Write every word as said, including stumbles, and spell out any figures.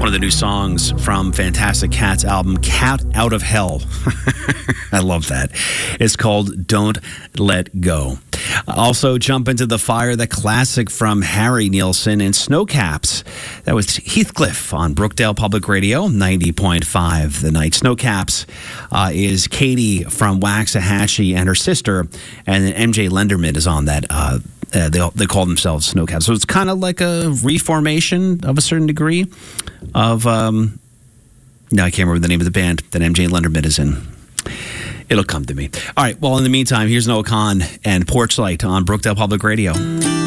of the new songs from Fantastic Cat's album, Cat Out of Hell. I love that. It's called Don't Let Go. Also, Jump Into the Fire, the classic from Harry Nilsson and Snowcaps. That was Heathcliff on Brookdale Public Radio, ninety point five The Night. Snowcaps uh, is Katie from Waxahachie and her sister, and then M J Lenderman is on that. Uh, uh, they, they call themselves Snowcaps. So it's kind of like a reformation of a certain degree of, um, no, I can't remember the name of the band that M J Lenderman is in. It'll come to me. All right. Well, in the meantime, here's Noah Kahn and Porch Light on Brookdale Public Radio.